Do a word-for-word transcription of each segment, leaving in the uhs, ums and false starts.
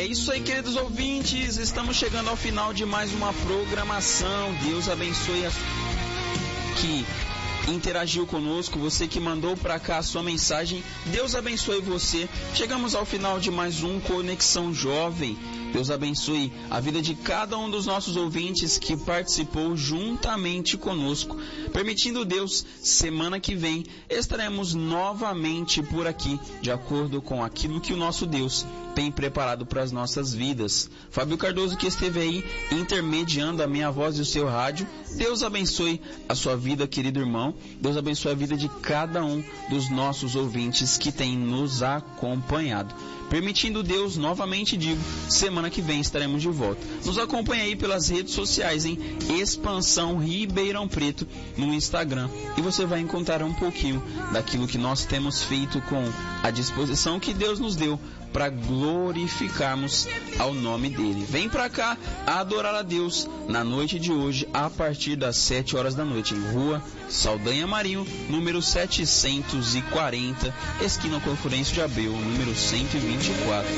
isso aí, queridos ouvintes, estamos chegando ao final de mais uma programação. Deus abençoe a que interagiu conosco, você que mandou para cá a sua mensagem. Deus abençoe você. Chegamos ao final de mais um Conexão Jovem. Deus abençoe a vida de cada um dos nossos ouvintes que participou juntamente conosco. Permitindo Deus, semana que vem estaremos novamente por aqui, de acordo com aquilo que o nosso Deus tem preparado para as nossas vidas. Fábio Cardoso, que esteve aí intermediando a minha voz e o seu rádio. Deus abençoe a sua vida, querido irmão. Deus abençoe a vida de cada um dos nossos ouvintes que tem nos acompanhado. Permitindo Deus, novamente digo, semana que vem estaremos de volta. Nos acompanhe aí pelas redes sociais em Expansão Ribeirão Preto no Instagram. E você vai encontrar um pouquinho daquilo que nós temos feito com a disposição que Deus nos deu para glorificarmos ao nome dele. Vem para cá adorar a Deus na noite de hoje, a partir das sete horas da noite, em Rua Saldanha Marinho, número setecentos e quarenta, esquina Confurêncio de Abreu, número cento e vinte e quatro.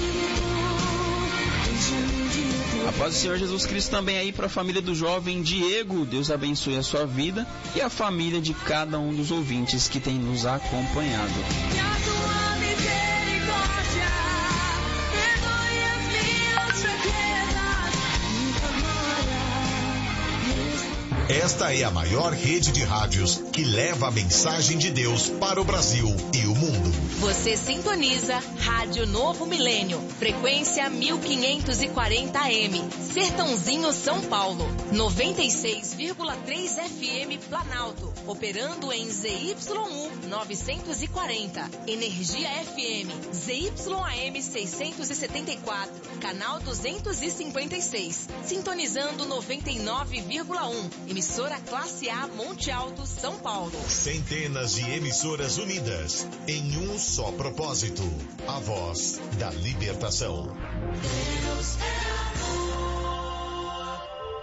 A paz do Senhor Jesus Cristo também aí para a família do jovem Diego. Deus abençoe a sua vida e a família de cada um dos ouvintes que tem nos acompanhado. Esta é a maior rede de rádios que leva a mensagem de Deus para o Brasil e o mundo. Você sintoniza Rádio Novo Milênio, frequência mil quinhentos e quarenta A M, Sertãozinho, São Paulo, noventa e seis vírgula três F M Planalto, operando em Z Y U novecentos e quarenta, Energia F M, Z Y A M seiscentos e setenta e quatro, canal duzentos e cinquenta e seis, sintonizando noventa e nove vírgula um, emissora Classe A Monte Alto, São Paulo. Centenas de emissoras unidas em um só propósito, a voz da libertação. Deus é amor.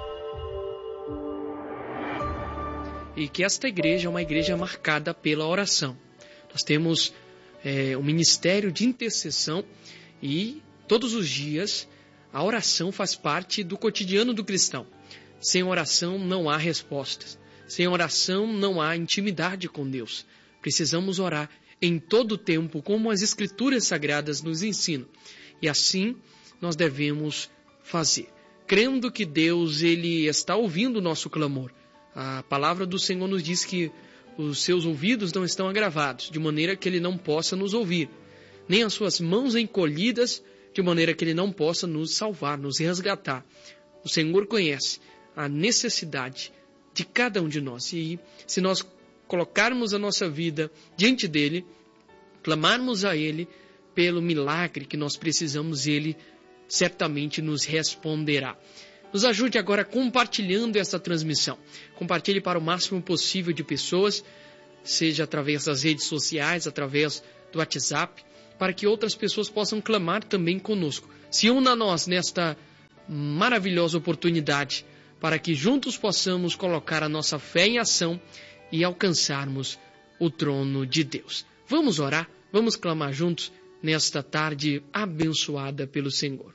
E que esta igreja é uma igreja marcada pela oração. Nós temos é, um ministério de intercessão e todos os dias a oração faz parte do cotidiano do cristão. Sem oração não há respostas. Sem oração não há intimidade com Deus. Precisamos orar em todo o tempo, como as Escrituras Sagradas nos ensinam. E assim nós devemos fazer, crendo que Deus ele está ouvindo o nosso clamor. A palavra do Senhor nos diz que os seus ouvidos não estão agravados, de maneira que ele não possa nos ouvir, nem as suas mãos encolhidas, de maneira que ele não possa nos salvar, nos resgatar. O Senhor conhece a necessidade de cada um de nós. E se nós colocarmos a nossa vida diante dele, clamarmos a ele pelo milagre que nós precisamos, ele certamente nos responderá. Nos ajude agora compartilhando essa transmissão. Compartilhe para o máximo possível de pessoas, seja através das redes sociais, através do WhatsApp, para que outras pessoas possam clamar também conosco. Se una a nós nesta maravilhosa oportunidade, para que juntos possamos colocar a nossa fé em ação e alcançarmos o trono de Deus. Vamos orar, vamos clamar juntos nesta tarde abençoada pelo Senhor.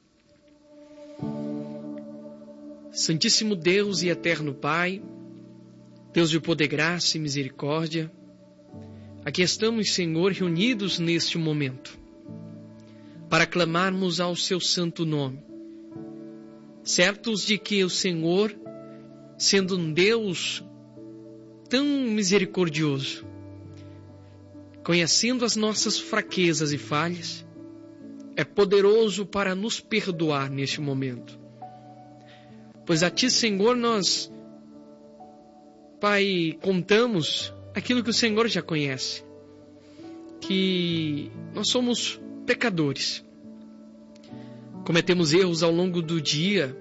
Santíssimo Deus e eterno Pai, Deus de poder, graça e misericórdia, aqui estamos, Senhor, reunidos neste momento, para clamarmos ao seu santo nome, certos de que o Senhor, sendo um Deus tão misericordioso, conhecendo as nossas fraquezas e falhas, é poderoso para nos perdoar neste momento. Pois a Ti, Senhor, nós, Pai, contamos aquilo que o Senhor já conhece, que nós somos pecadores, cometemos erros ao longo do dia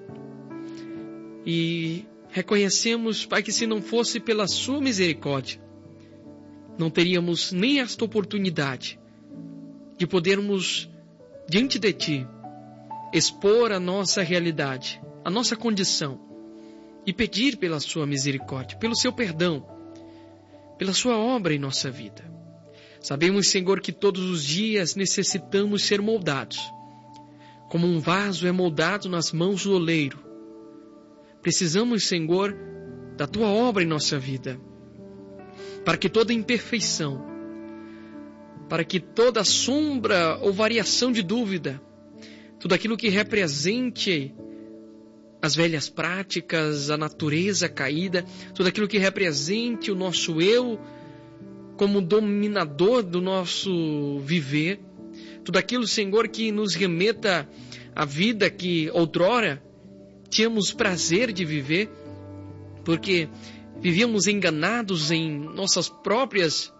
e reconhecemos, Pai, que se não fosse pela Sua misericórdia, não teríamos nem esta oportunidade de podermos, diante de Ti, expor a nossa realidade, a nossa condição e pedir pela Sua misericórdia, pelo Seu perdão, pela Sua obra em nossa vida. Sabemos, Senhor, que todos os dias necessitamos ser moldados como um vaso é moldado nas mãos do oleiro. Precisamos, Senhor, da Tua obra em nossa vida, para que toda imperfeição, para que toda sombra ou variação de dúvida, tudo aquilo que represente as velhas práticas, a natureza caída, tudo aquilo que represente o nosso eu como dominador do nosso viver, tudo aquilo, Senhor, que nos remeta à vida que outrora tínhamos prazer de viver, porque vivíamos enganados em nossas próprias,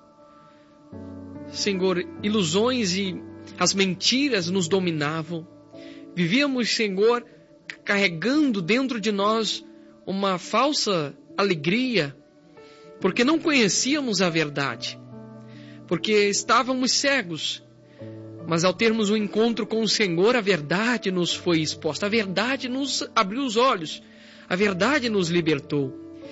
Senhor, ilusões, e as mentiras nos dominavam. Vivíamos, Senhor, carregando dentro de nós uma falsa alegria, porque não conhecíamos a verdade, porque estávamos cegos. Mas ao termos um encontro com o Senhor, a verdade nos foi exposta, a verdade nos abriu os olhos, a verdade nos libertou.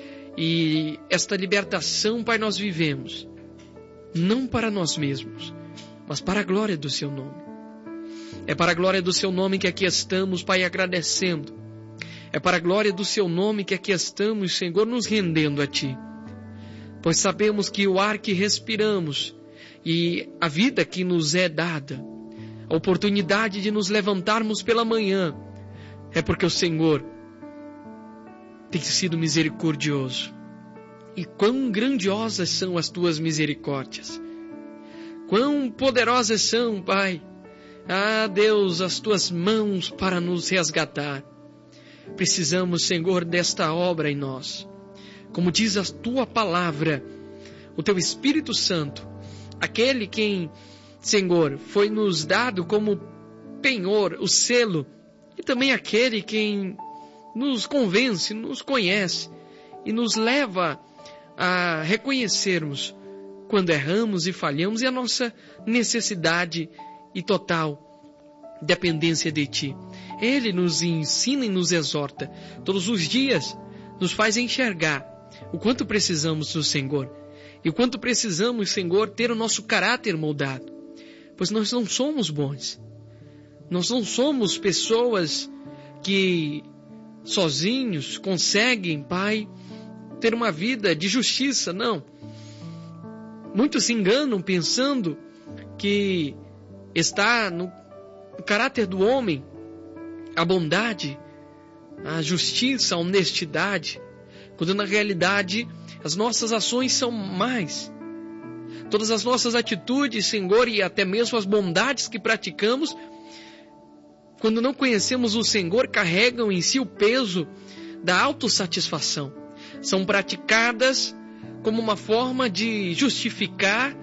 E esta libertação, Pai, nós vivemos, não para nós mesmos, mas para a glória do Seu nome. É para a glória do Seu nome que aqui estamos, Pai, agradecendo. É para a glória do Seu nome que aqui estamos, Senhor, nos rendendo a Ti. Pois sabemos que o ar que respiramos e a vida que nos é dada, a oportunidade de nos levantarmos pela manhã, é porque o Senhor tem sido misericordioso. E quão grandiosas são as Tuas misericórdias. Quão poderosas são, Pai. Ah, Deus, as Tuas mãos para nos resgatar. Precisamos, Senhor, desta obra em nós. Como diz a Tua palavra, o Teu Espírito Santo, aquele quem, Senhor, foi nos dado como penhor, o selo, e também aquele quem nos convence, nos conhece e nos leva a reconhecermos quando erramos e falhamos e a nossa necessidade e total dependência de Ti. Ele nos ensina e nos exorta todos os dias, nos faz enxergar o quanto precisamos do Senhor e o quanto precisamos, Senhor, ter o nosso caráter moldado, pois nós não somos bons, nós não somos pessoas que sozinhos conseguem, Pai, ter uma vida de justiça, não. Muitos se enganam pensando que está no, no caráter do homem a bondade, a justiça, a honestidade, quando na realidade as nossas ações são mais. Todas as nossas atitudes, Senhor, e até mesmo as bondades que praticamos, quando não conhecemos o Senhor, carregam em si o peso da autossatisfação. São praticadas como uma forma de justificar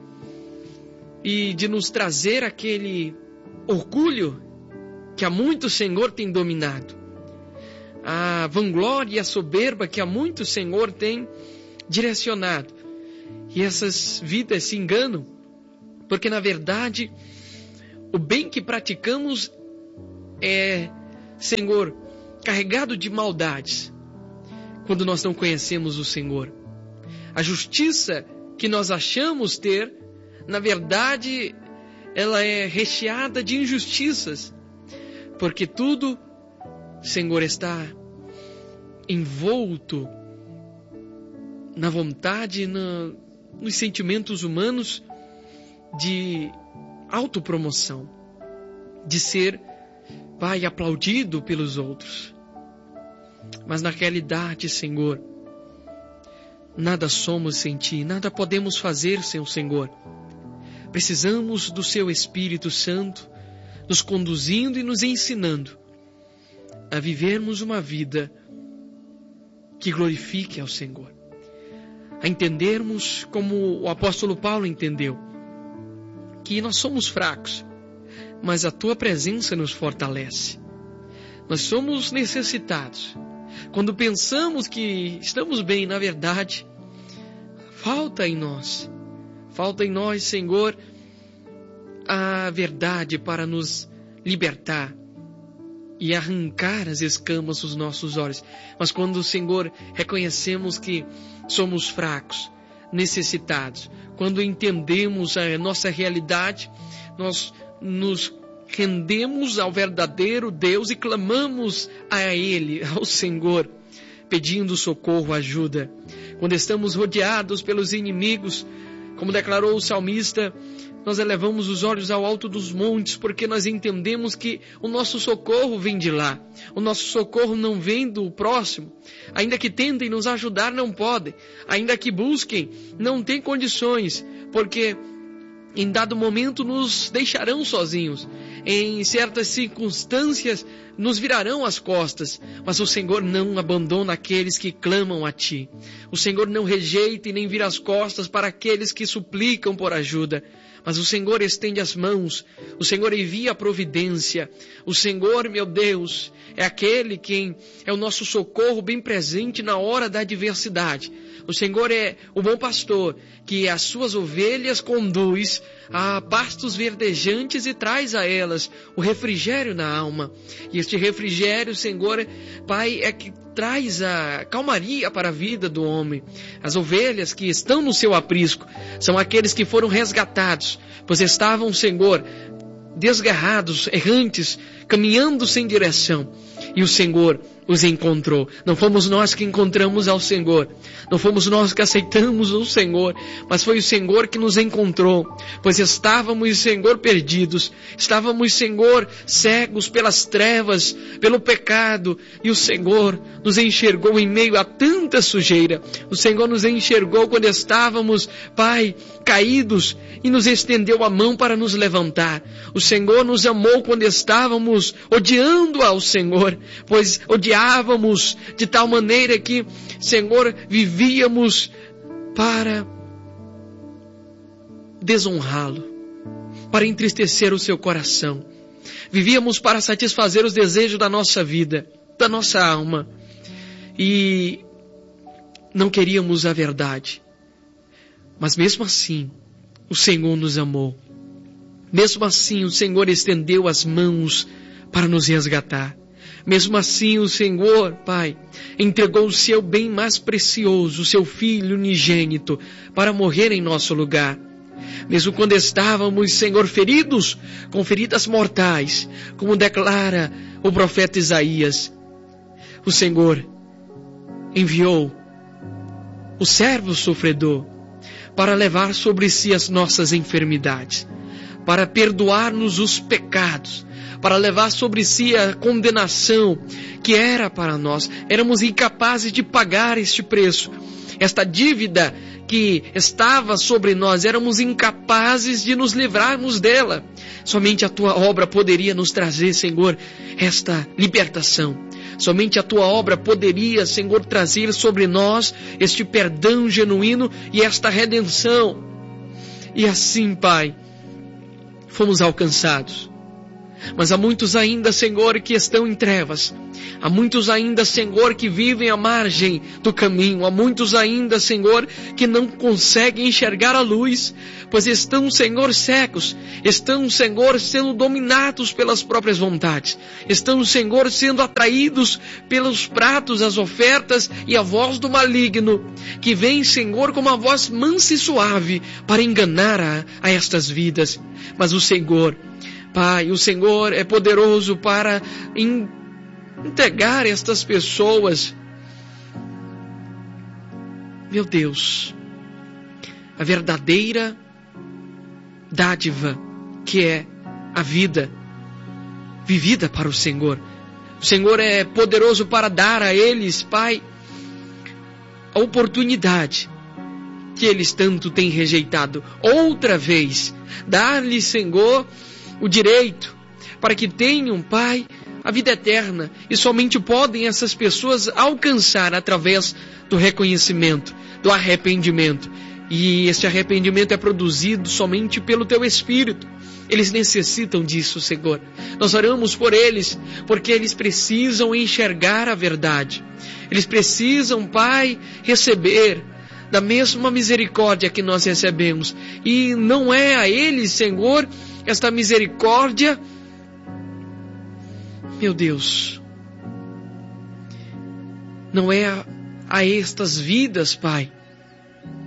e de nos trazer aquele orgulho que há muito o Senhor tem dominado. A vanglória e a soberba que há muito o Senhor tem direcionado. E essas vidas se enganam, porque na verdade o bem que praticamos é, Senhor, carregado de maldades, quando nós não conhecemos o Senhor. A justiça que nós achamos ter, na verdade, ela é recheada de injustiças, porque tudo, Senhor, está envolto na vontade e na, nos sentimentos humanos de autopromoção, de ser, Pai, aplaudido pelos outros. Mas na realidade, Senhor, nada somos sem Ti, nada podemos fazer sem o Senhor. Precisamos do Seu Espírito Santo nos conduzindo e nos ensinando a vivermos uma vida que glorifique ao Senhor. A entendermos como o apóstolo Paulo entendeu, que nós somos fracos, mas a Tua presença nos fortalece. Nós somos necessitados. Quando pensamos que estamos bem, na verdade, falta em nós, falta em nós, Senhor, a verdade para nos libertar e arrancar as escamas dos nossos olhos. Mas quando, Senhor, reconhecemos que somos fracos, necessitados, quando entendemos a nossa realidade, nós nos rendemos ao verdadeiro Deus e clamamos a Ele, ao Senhor, pedindo socorro, ajuda. Quando estamos rodeados pelos inimigos, como declarou o salmista, nós elevamos os olhos ao alto dos montes, porque nós entendemos que o nosso socorro vem de lá. O nosso socorro não vem do próximo. Ainda que tentem nos ajudar, não podem. Ainda que busquem, não têm condições, porque em dado momento nos deixarão sozinhos. Em certas circunstâncias nos virarão as costas, mas o Senhor não abandona aqueles que clamam a Ti. O Senhor não rejeita e nem vira as costas para aqueles que suplicam por ajuda. Mas o Senhor estende as mãos, o Senhor envia a providência. O Senhor, meu Deus, é aquele quem é o nosso socorro bem presente na hora da adversidade. O Senhor é o bom pastor, que as suas ovelhas conduz a pastos verdejantes e traz a elas o refrigério na alma. E este refrigério, Senhor, Pai, é que traz a calmaria para a vida do homem. As ovelhas que estão no seu aprisco são aqueles que foram resgatados, pois estavam, Senhor, desgarrados, errantes, caminhando sem direção. E o Senhor os encontrou. Não fomos nós que encontramos ao Senhor. Não fomos nós que aceitamos o Senhor. Mas foi o Senhor que nos encontrou. Pois estávamos, Senhor, perdidos. Estávamos, Senhor, cegos pelas trevas, pelo pecado. E o Senhor nos enxergou em meio a tanta sujeira. O Senhor nos enxergou quando estávamos, Pai, caídos, e nos estendeu a mão para nos levantar. O Senhor nos amou quando estávamos odiando ao Senhor, pois odiávamos de tal maneira que, Senhor, vivíamos para desonrá-lo, para entristecer o seu coração. Vivíamos para satisfazer os desejos da nossa vida, da nossa alma, e não queríamos a verdade. Mas mesmo assim, o Senhor nos amou. Mesmo assim, o Senhor estendeu as mãos para nos resgatar. Mesmo assim, o Senhor, Pai, entregou o seu bem mais precioso, o seu Filho unigênito, para morrer em nosso lugar. Mesmo quando estávamos, Senhor, feridos com feridas mortais, como declara o profeta Isaías, o Senhor enviou o servo sofredor para levar sobre si as nossas enfermidades, para perdoar-nos os pecados, para levar sobre si a condenação que era para nós. Éramos incapazes de pagar este preço, esta dívida que estava sobre nós, éramos incapazes de nos livrarmos dela. Somente a Tua obra poderia nos trazer, Senhor, esta libertação. Somente a Tua obra poderia, Senhor, trazer sobre nós este perdão genuíno e esta redenção. E assim, Pai, fomos alcançados. Mas há muitos ainda, Senhor, que estão em trevas. Há muitos ainda, Senhor, que vivem à margem do caminho. Há muitos ainda, Senhor, que não conseguem enxergar a luz, pois estão, Senhor, cegos. Estão, Senhor, sendo dominados pelas próprias vontades. Estão, Senhor, sendo atraídos pelos pratos, as ofertas e a voz do maligno, que vem, Senhor, com uma voz mansa e suave para enganar a, a estas vidas. Mas o Senhor, Pai, o Senhor é poderoso para entregar estas pessoas, meu Deus, a verdadeira dádiva que é a vida vivida para o Senhor. O Senhor é poderoso para dar a eles, Pai, a oportunidade que eles tanto têm rejeitado. Outra vez, dar-lhes, Senhor, o direito para que tenham, Pai, a vida eterna. E somente podem essas pessoas alcançar através do reconhecimento, do arrependimento. E este arrependimento é produzido somente pelo Teu Espírito. Eles necessitam disso, Senhor. Nós oramos por eles, porque eles precisam enxergar a verdade. Eles precisam, Pai, receber da mesma misericórdia que nós recebemos. E não é a eles, Senhor, esta misericórdia, meu Deus, não é a, a estas vidas, Pai,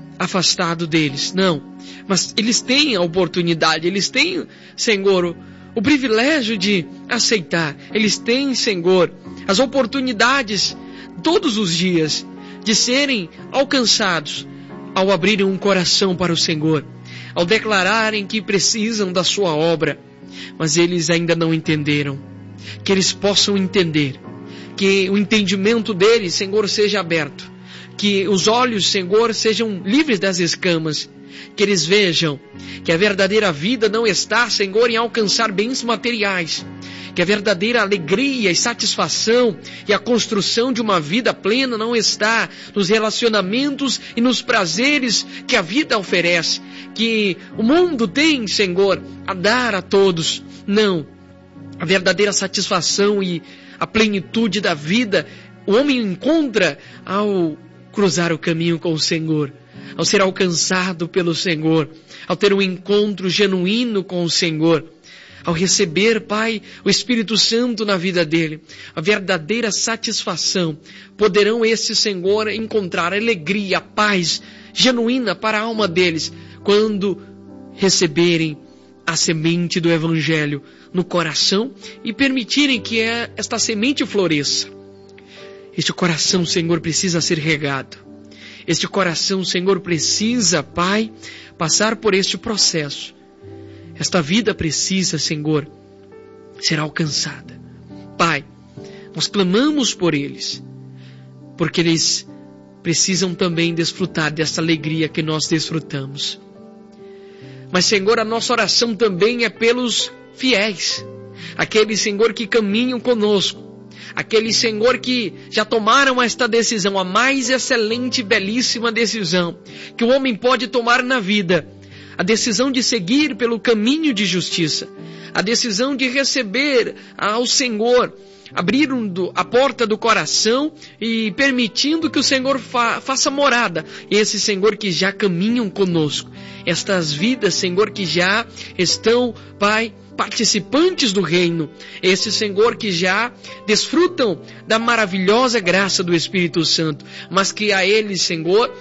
afastado deles, não. Mas eles têm a oportunidade, eles têm, Senhor, o, o privilégio de aceitar. Eles têm, Senhor, as oportunidades todos os dias de serem alcançados ao abrirem um coração para o Senhor, ao declararem que precisam da sua obra, mas eles ainda não entenderam. Que eles possam entender, que o entendimento deles, Senhor, seja aberto, que os olhos, Senhor, sejam livres das escamas, que eles vejam que a verdadeira vida não está, Senhor, em alcançar bens materiais, que a verdadeira alegria e satisfação e a construção de uma vida plena não está nos relacionamentos e nos prazeres que a vida oferece, que o mundo tem, Senhor, a dar a todos. Não, a verdadeira satisfação e a plenitude da vida o homem encontra ao cruzar o caminho com o Senhor, ao ser alcançado pelo Senhor, ao ter um encontro genuíno com o Senhor, ao receber, Pai, o Espírito Santo na vida dele, a verdadeira satisfação. Poderão esses, Senhor, encontrar alegria, paz genuína para a alma deles, quando receberem a semente do Evangelho no coração e permitirem que esta semente floresça. Este coração, Senhor, precisa ser regado. Este coração, Senhor, precisa, Pai, passar por este processo. Esta vida precisa, Senhor, ser alcançada. Pai, nós clamamos por eles, porque eles precisam também desfrutar dessa alegria que nós desfrutamos. Mas, Senhor, a nossa oração também é pelos fiéis, aqueles, Senhor, que caminham conosco, aqueles, Senhor, que já tomaram esta decisão, a mais excelente e belíssima decisão que o homem pode tomar na vida, a decisão de seguir pelo caminho de justiça, a decisão de receber ao Senhor, abrindo a porta do coração e permitindo que o Senhor fa- faça morada. Esse, Senhor, que já caminham conosco, estas vidas, Senhor, que já estão, Pai, participantes do reino, esse, Senhor, que já desfrutam da maravilhosa graça do Espírito Santo, mas que a eles, Senhor,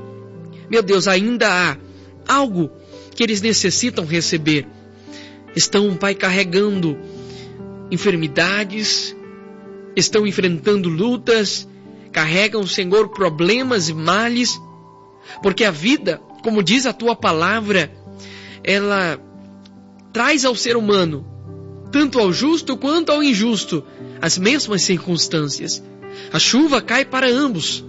meu Deus, ainda há algo que eles necessitam receber. Estão, Pai, carregando enfermidades, estão enfrentando lutas, carregam, Senhor, problemas e males, porque a vida, como diz a Tua palavra, ela traz ao ser humano, tanto ao justo quanto ao injusto, as mesmas circunstâncias. A chuva cai para ambos.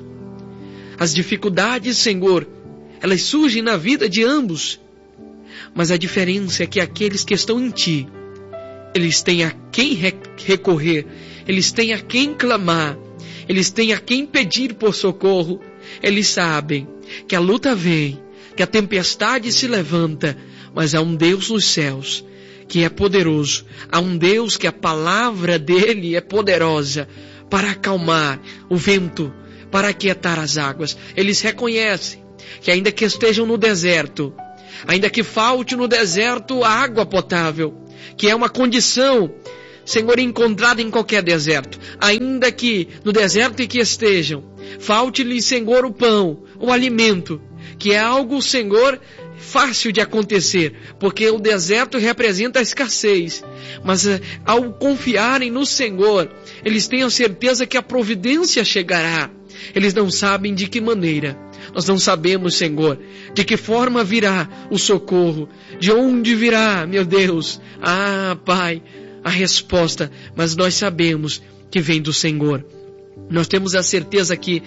As dificuldades, Senhor, elas surgem na vida de ambos. Mas a diferença é que aqueles que estão em Ti, eles têm a quem recorrer, eles têm a quem clamar, eles têm a quem pedir por socorro. Eles sabem que a luta vem, que a tempestade se levanta, mas há um Deus nos céus que é poderoso, há um Deus que a palavra dele é poderosa para acalmar o vento, para aquietar as águas. Eles reconhecem que ainda que estejam no deserto, ainda que falte no deserto a água potável, que é uma condição, Senhor, encontrada em qualquer deserto, ainda que no deserto em que estejam, falte-lhe, Senhor, o pão, o alimento, que é algo, Senhor, fácil de acontecer, porque o deserto representa a escassez, mas ao confiarem no Senhor, eles têm a certeza que a providência chegará. Eles não sabem de que maneira. Nós não sabemos, Senhor, de que forma virá o socorro, de onde virá, meu Deus, ah, Pai, a resposta, mas nós sabemos que vem do Senhor. Nós temos a certeza que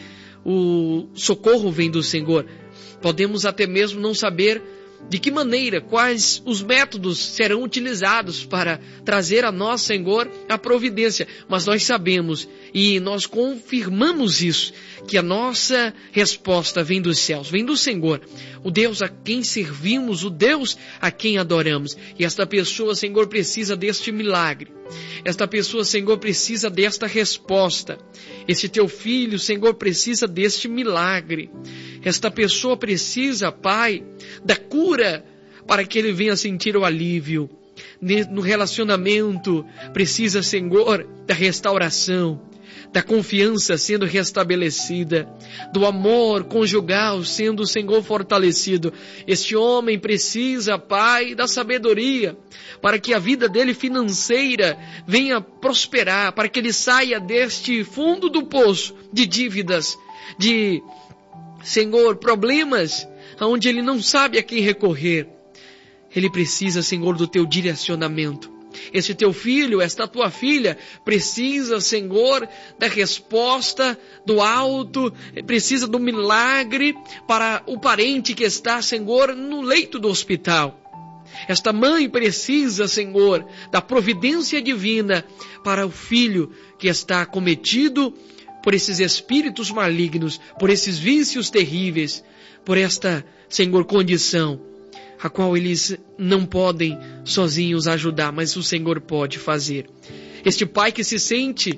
o socorro vem do Senhor. Podemos até mesmo não saber de que maneira, quais os métodos serão utilizados para trazer a nós, Senhor, a providência. Mas nós sabemos e nós confirmamos isso, que a nossa resposta vem dos céus, vem do Senhor, o Deus a quem servimos, o Deus a quem adoramos. E esta pessoa, Senhor, precisa deste milagre. Esta pessoa, Senhor, precisa desta resposta. Este teu filho, Senhor, precisa deste milagre. Esta pessoa precisa, Pai, da cura para que ele venha sentir o alívio. No relacionamento, precisa, Senhor, da restauração. da confiança sendo restabelecida, do amor conjugal sendo, Senhor, fortalecido. Este homem precisa, Pai, da sabedoria, para que a vida dele financeira venha prosperar, para que ele saia deste fundo do poço de dívidas, de, Senhor, problemas, onde ele não sabe a quem recorrer. Ele precisa, Senhor, do teu direcionamento. Este teu filho, esta tua filha, precisa, Senhor, da resposta do alto, precisa do milagre para o parente que está, Senhor, no leito do hospital. Esta mãe precisa, Senhor, da providência divina para o filho que está acometido por esses espíritos malignos, por esses vícios terríveis, por esta, Senhor, condição a qual eles não podem sozinhos ajudar, mas o Senhor pode fazer. Este pai que se sente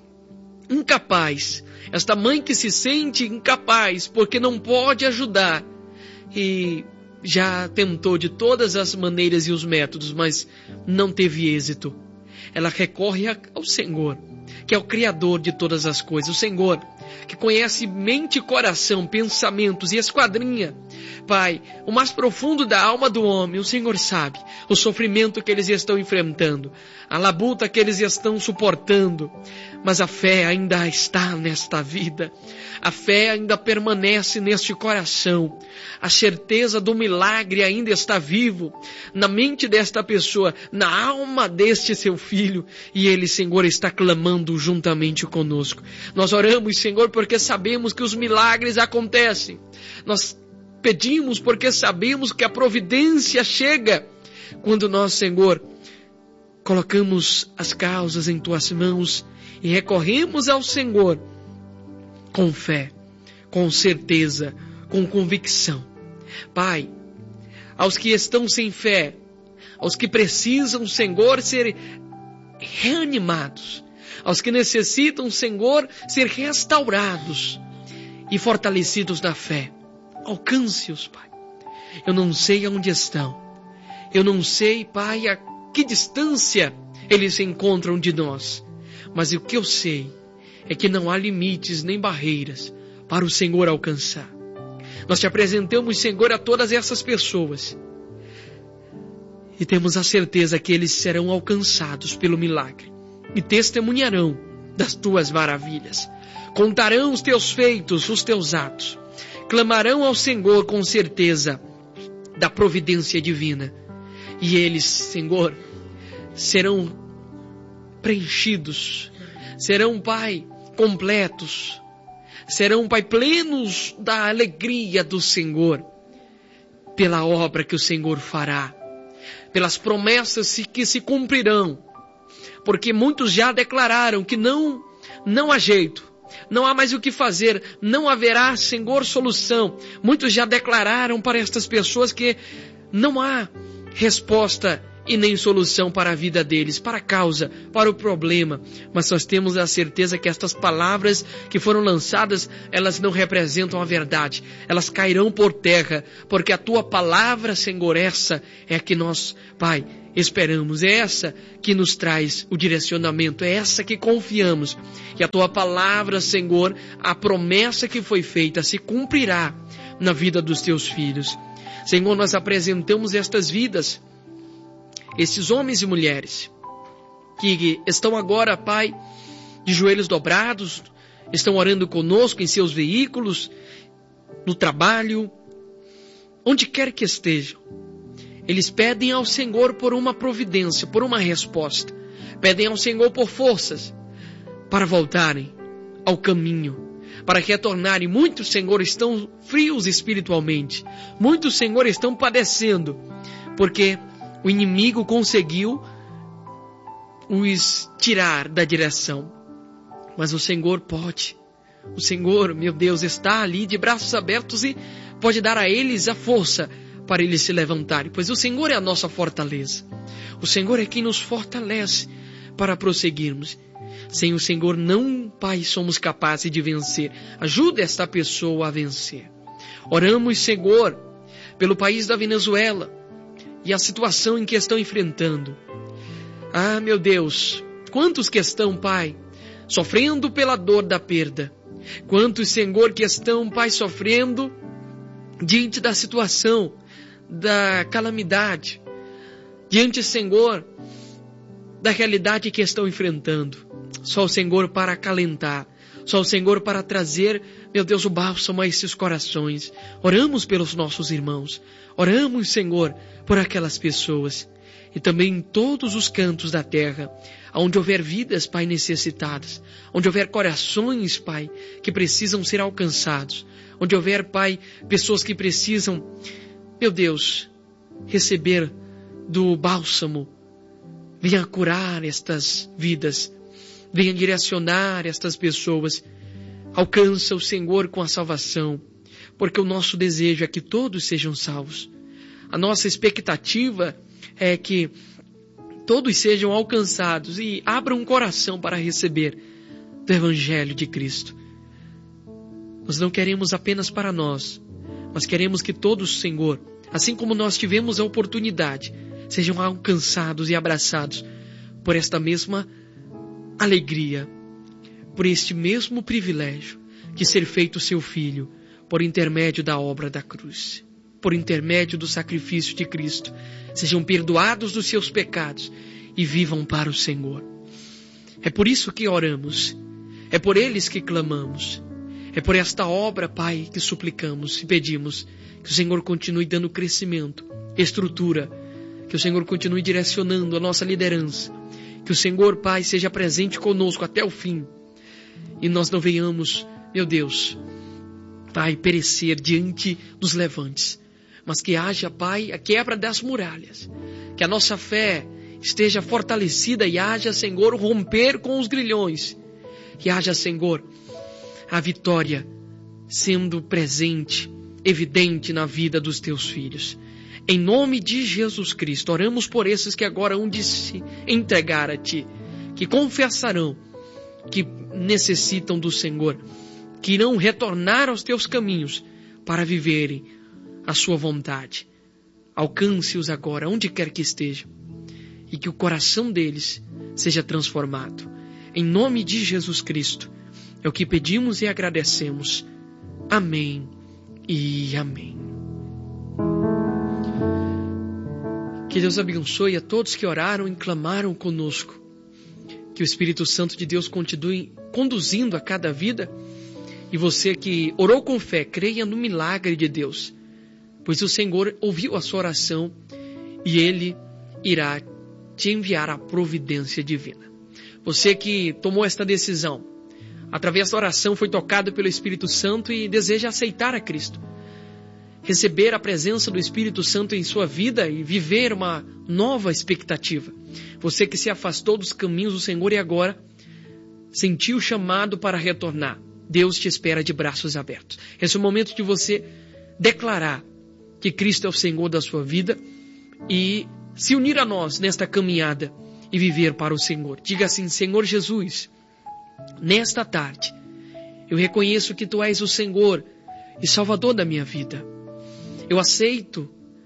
incapaz, esta mãe que se sente incapaz porque não pode ajudar e já tentou de todas as maneiras e os métodos, mas não teve êxito. Ela recorre ao Senhor, que é o Criador de todas as coisas, o Senhor que conhece mente e coração, pensamentos e esquadrinha, Pai, o mais profundo da alma do homem. O Senhor sabe o sofrimento que eles estão enfrentando, a labuta que eles estão suportando, mas a fé ainda está nesta vida, a fé ainda permanece neste coração, a certeza do milagre ainda está vivo na mente desta pessoa, na alma deste seu filho, e ele, Senhor, está clamando juntamente conosco. Nós oramos, Senhor, porque sabemos que os milagres acontecem. Nós pedimos porque sabemos que a providência chega quando nós, Senhor, colocamos as causas em tuas mãos e recorremos ao Senhor com fé, com certeza, com convicção. Pai, aos que estão sem fé, aos que precisam, Senhor, ser reanimados, aos que necessitam, Senhor, ser restaurados e fortalecidos na fé, alcance-os, Pai. Eu não sei aonde estão, eu não sei, Pai, a que distância eles se encontram de nós, mas o que eu sei é que não há limites nem barreiras para o Senhor alcançar. Nós te apresentamos, Senhor, a todas essas pessoas e temos a certeza que eles serão alcançados pelo milagre e testemunharão das tuas maravilhas, contarão os teus feitos, os teus atos, clamarão ao Senhor com certeza da providência divina, e eles, Senhor, serão preenchidos, serão, Pai, completos, serão, Pai, plenos da alegria do Senhor, pela obra que o Senhor fará, pelas promessas que se cumprirão, porque muitos já declararam que não, não há jeito, não há mais o que fazer, não haverá, Senhor, solução. Muitos já declararam para estas pessoas que não há resposta e nem solução para a vida deles, para a causa, para o problema. Mas nós temos a certeza que estas palavras que foram lançadas, elas não representam a verdade. Elas cairão por terra, porque a tua palavra, Senhor, essa é a que nós, Pai, esperamos. É essa que nos traz o direcionamento, é essa que confiamos. E a tua palavra, Senhor, a promessa que foi feita se cumprirá na vida dos teus filhos. Senhor, nós apresentamos estas vidas, esses homens e mulheres que estão agora, Pai, de joelhos dobrados, estão orando conosco em seus veículos, no trabalho, onde quer que estejam. Eles pedem ao Senhor por uma providência, por uma resposta. Pedem ao Senhor por forças para voltarem ao caminho, para retornarem. Muitos, Senhor, estão frios espiritualmente. Muitos, Senhor, estão padecendo, porque o inimigo conseguiu os tirar da direção. Mas o Senhor pode. O Senhor, meu Deus, está ali de braços abertos e pode dar a eles a força para eles se levantarem, pois o Senhor é a nossa fortaleza. O Senhor é quem nos fortalece para prosseguirmos. Sem o Senhor não, Pai, somos capazes de vencer. Ajuda esta pessoa a vencer. Oramos, Senhor, pelo país da Venezuela e a situação em que estão enfrentando. Ah, meu Deus, quantos que estão, Pai, sofrendo pela dor da perda. Quantos, Senhor, que estão, Pai, sofrendo diante da situação, da calamidade, diante, Senhor, da realidade que estão enfrentando. Só o Senhor para acalentar, só o Senhor para trazer, meu Deus, o bálsamo a esses corações. Oramos pelos nossos irmãos, oramos, Senhor, por aquelas pessoas, e também em todos os cantos da terra, onde houver vidas, Pai, necessitadas, onde houver corações, Pai, que precisam ser alcançados, onde houver, Pai, pessoas que precisam, meu Deus, receber do bálsamo. Venha curar estas vidas, venha direcionar estas pessoas. Alcança o Senhor com a salvação, porque o nosso desejo é que todos sejam salvos. A nossa expectativa é que todos sejam alcançados e abram um coração para receber do Evangelho de Cristo. Nós não queremos apenas para nós, mas queremos que todos, Senhor, assim como nós tivemos a oportunidade, sejam alcançados e abraçados por esta mesma alegria, por este mesmo privilégio de ser feito seu filho, por intermédio da obra da cruz, por intermédio do sacrifício de Cristo. Sejam perdoados dos seus pecados e vivam para o Senhor. É por isso que oramos, é por eles que clamamos, é por esta obra, Pai, que suplicamos e pedimos que o Senhor continue dando crescimento, estrutura, que o Senhor continue direcionando a nossa liderança, que o Senhor, Pai, seja presente conosco até o fim, e nós não venhamos, meu Deus, Pai, perecer diante dos levantes, mas que haja, Pai, a quebra das muralhas, que a nossa fé esteja fortalecida e haja, Senhor, romper com os grilhões, que haja, Senhor, a vitória sendo presente, evidente na vida dos teus filhos. Em nome de Jesus Cristo, oramos por esses que agora hão de se entregar a Ti, que confessarão que necessitam do Senhor, que irão retornar aos Teus caminhos para viverem a Sua vontade. Alcance-os agora, onde quer que estejam, e que o coração deles seja transformado. Em nome de Jesus Cristo, é o que pedimos e agradecemos. Amém e amém. Que Deus abençoe a todos que oraram e clamaram conosco. Que o Espírito Santo de Deus continue conduzindo a cada vida. E você que orou com fé, creia no milagre de Deus, pois o Senhor ouviu a sua oração e Ele irá te enviar a providência divina. Você que tomou esta decisão, através da oração foi tocado pelo Espírito Santo e deseja aceitar a Cristo, receber a presença do Espírito Santo em sua vida e viver uma nova expectativa. Você que se afastou dos caminhos do Senhor e agora sentiu o chamado para retornar, Deus te espera de braços abertos. Esse é o momento de você declarar que Cristo é o Senhor da sua vida e se unir a nós nesta caminhada e viver para o Senhor. Diga assim: Senhor Jesus, nesta tarde eu reconheço que Tu és o Senhor e Salvador da minha vida. Eu aceito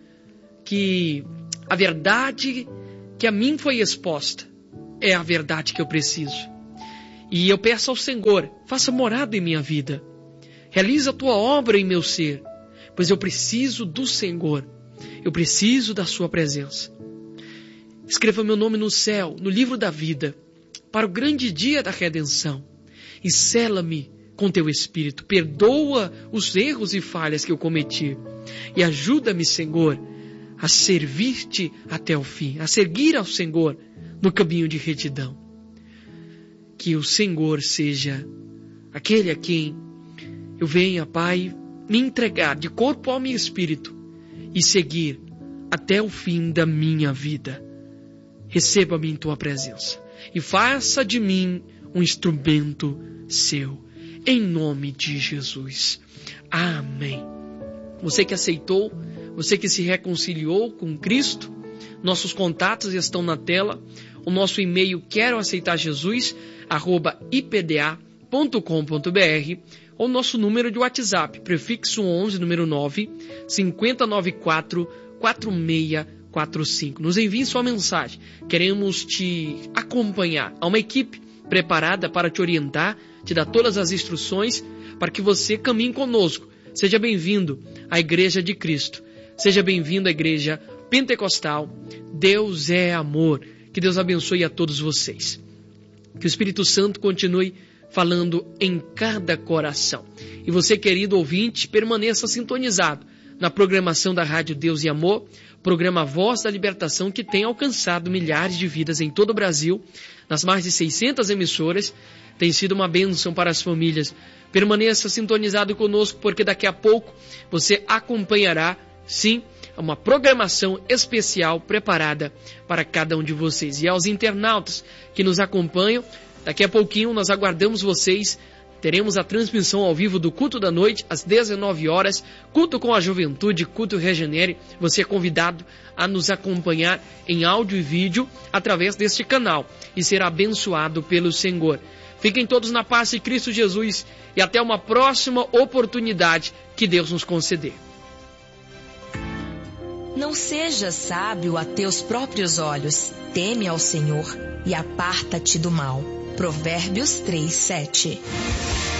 que a verdade que a mim foi exposta é a verdade que eu preciso. E eu peço ao Senhor, faça morada em minha vida. Realiza a Tua obra em meu ser, pois eu preciso do Senhor. Eu preciso da Sua presença. Escreva meu nome no céu, no livro da vida, para o grande dia da redenção. E sela-me com Teu Espírito. Perdoa os erros e falhas que eu cometi. E ajuda-me, Senhor, a servir-te até o fim, a seguir ao Senhor no caminho de retidão. Que o Senhor seja aquele a quem eu venha, Pai, me entregar de corpo, alma e espírito e seguir até o fim da minha vida. Receba-me em Tua presença e faça de mim um instrumento Seu, em nome de Jesus. Amém. Você que aceitou, você que se reconciliou com Cristo, nossos contatos estão na tela. O nosso e-mail quero aceitar Jesus arroba i p d a ponto com ponto b r ou nosso número de WhatsApp, prefixo onze, número nove, cinco zero nove quatro, quatro seis quatro cinco. Nos envie sua mensagem. Queremos te acompanhar. Há uma equipe preparada para te orientar, te dar todas as instruções para que você caminhe conosco. Seja bem-vindo à Igreja de Cristo. Seja bem-vindo à Igreja Pentecostal. Deus é amor. Que Deus abençoe a todos vocês. Que o Espírito Santo continue falando em cada coração. E você, querido ouvinte, permaneça sintonizado na programação da Rádio Deus e Amor, programa Voz da Libertação, que tem alcançado milhares de vidas em todo o Brasil, nas mais de seiscentas emissoras. Tem sido uma bênção para as famílias. Permaneça sintonizado conosco, porque daqui a pouco você acompanhará, sim, uma programação especial preparada para cada um de vocês. E aos internautas que nos acompanham, daqui a pouquinho nós aguardamos vocês. Teremos a transmissão ao vivo do culto da noite, às dezenove horas, culto com a juventude, culto Regenere. Você é convidado a nos acompanhar em áudio e vídeo através deste canal e será abençoado pelo Senhor. Fiquem todos na paz de Cristo Jesus e até uma próxima oportunidade que Deus nos conceder. Não sejas sábio a teus próprios olhos, teme ao Senhor e aparta-te do mal. Provérbios três, sete.